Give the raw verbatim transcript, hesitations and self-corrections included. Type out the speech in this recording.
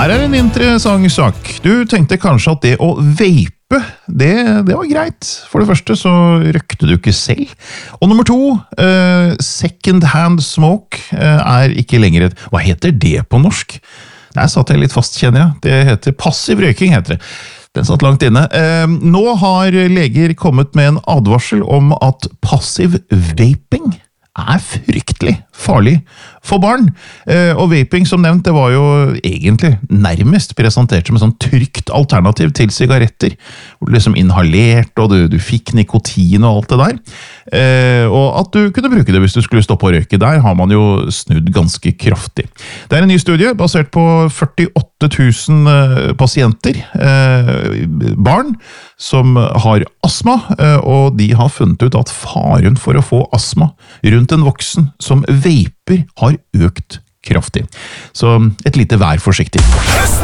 Her er en interessant sak. Du tenkte kanskje at det å vape, det, det var greit. For det første så røkte du ikke selv. Og nummer to, uh, second hand smoke uh, er ikke lenger et... Hva heter det på norsk? Der satt jeg litt fast, kjenner jeg. Det heter passiv røyking, heter det. Den satt langt inne. Uh, nå har leger kommet med en advarsel om at passiv vaping er fryktelig farlig for barn. Eh, og vaping, som nevnt, det var jo egentlig nærmest presentert som en sånn trygt alternativ til sigaretter. Hvor du liksom inhalerte, og du, du fikk nikotin og alt det der. Eh, og at du kunne bruke det hvis du skulle stoppe å røyke. Der har man jo snudd ganske kraftig. Det er en ny studie basert på førtiåtte tusen eh, pasienter, eh, barn, som har astma, eh, og de har funnet ut at faren for å få astma rundt en voksen som vaper har økt kraftig. Så et lite vær forsiktig.